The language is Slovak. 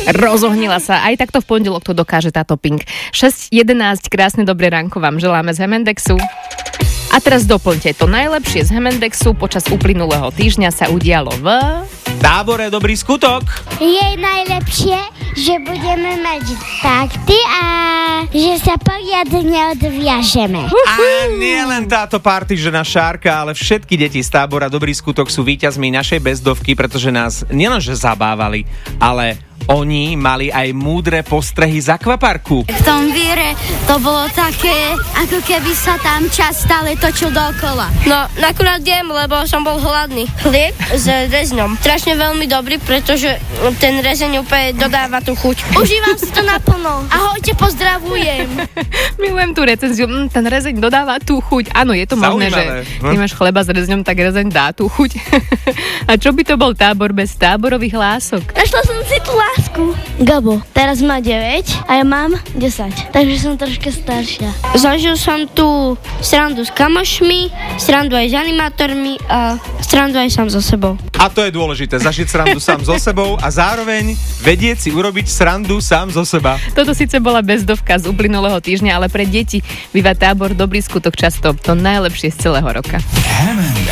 Rozohnila sa. Aj takto v pondelok to dokáže táto Pink. 6:11, krásne dobré ránko vám želáme z Hemendexu. A teraz doplňte, to najlepšie z Hemendexu počas uplynulého týždňa sa udialo v Tábore Dobrý skutok. Je najlepšie, že budeme mať takty a že sa poriadne odviažeme. A nie len táto party, že na Šárka, ale všetky deti z Tábora Dobrý skutok sú víťazmi našej bezdovky, pretože nás nielenže zabávali, ale oni mali aj múdre postrehy z akvaparku. V tom víre to bolo také, ako keby sa tam čas stále točil dookola. No, nakurát jem, lebo som bol hladný. Chlieb s rezeňom. Strašne veľmi dobrý, pretože ten rezeň úplne dodáva tú chuť. Užívam si to naplno. Ahojte, pozdravujem. Milujem tú recenziu. Ten rezeň dodáva tú chuť. Áno, je to možné, že keď máš chleba s rezeňom, tak rezeň dá tú chuť. A čo by to bol tábor bez táborových lások? Našla som si tú lásku. Gabo, teraz má 9 a ja mám 10, takže som troška staršia. Zažil som tu srandu s kamošmi, srandu aj s animátormi a srandu aj sám so sebou. A to je dôležité, zažiť srandu sám so sebou a zároveň vedieť si urobiť srandu sám zo seba. Toto síce bola bezdovka z uplynulého týždňa, ale pre deti býva Tábor Dobrý skutok často to najlepšie z celého roka.